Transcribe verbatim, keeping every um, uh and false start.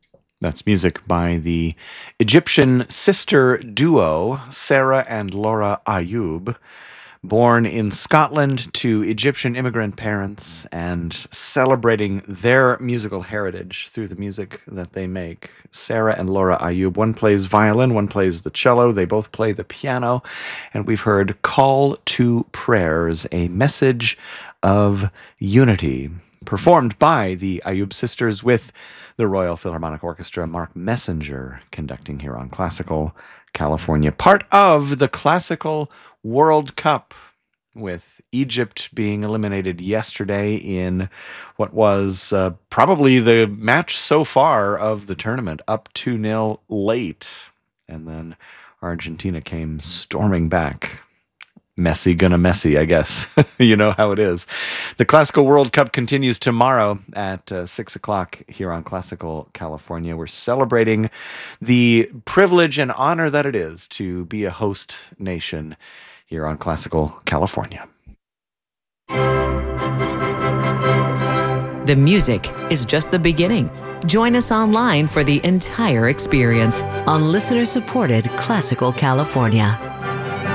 That's music by the Egyptian sister duo Sarah and Laura Ayub, born in Scotland to Egyptian immigrant parents and celebrating their musical heritage through the music that they make. Sarah and Laura Ayub, one plays violin, one plays the cello, they both play the piano, and we've heard Call to Prayers, a message of unity, performed by the Ayub sisters with the Royal Philharmonic Orchestra, Mark Messenger conducting here on Classical California. Part of the Classical World Cup, with Egypt being eliminated yesterday in what was uh, probably the match so far of the tournament, up two nil late. And then Argentina came storming back. Messi gonna Messi, I guess. You know how it is. The Classical World Cup continues tomorrow at uh, six o'clock here on Classical California. We're celebrating the privilege and honor that it is to be a host nation here on Classical California. The music is just the beginning. Join us online for the entire experience on listener-supported Classical California.